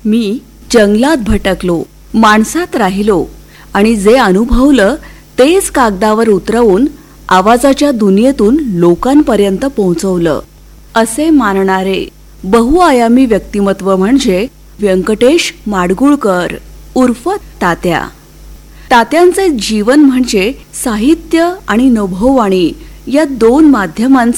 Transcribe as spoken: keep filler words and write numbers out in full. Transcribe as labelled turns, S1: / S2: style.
S1: मी जंगलात भटकलो, माणसात राहिलो आणि जे अनुभवलं तेच कागदावर उतरवून आवाजाच्या दुनियेतून लोकांपर्यंत पोहोचवलं असे मानणारे बहुआयामी व्यक्तिमत्व म्हणजे व्यंकटेश माडगूळकर उर्फ तात्या. तात्यांचे जीवन म्हणजे साहित्य आणि नभोवाणी या दोन माध्यमांचे